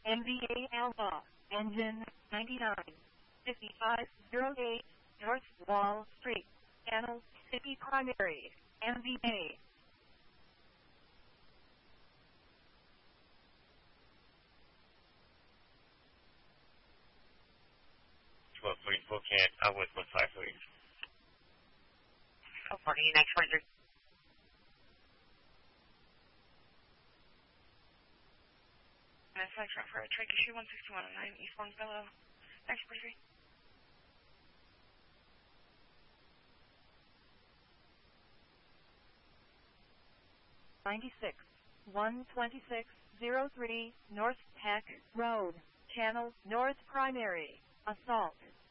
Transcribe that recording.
MVA Alpha, engine 99, 5508, North Wall Street, Channel City Primary, MVA. 1234 can outward 15 please. 40, next 23. Next for a track issue 16109 East Longfellow. Next 43. 96, 12603 North Peck Road, Channel North Primary, Assault.